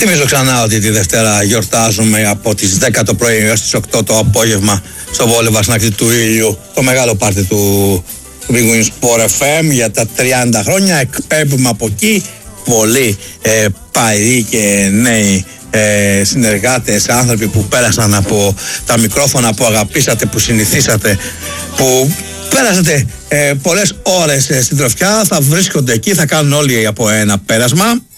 Θυμίζω ξανά ότι τη Δευτέρα γιορτάζουμε από τις 10 το πρωί έως τις 8 το απόγευμα στο Βόλιο Βασανάκτη του Ήλιου το μεγάλο πάρτι του Big Win Sport FM για τα 30 χρόνια. Εκπέμπουμε από εκεί πολλοί παλιοί και νέοι συνεργάτες, άνθρωποι που πέρασαν από τα μικρόφωνα, που αγαπήσατε, που συνηθίσατε, που πέρασατε πολλές ώρες στην τροφιά. Θα βρίσκονται εκεί, θα κάνουν όλοι από ένα πέρασμα.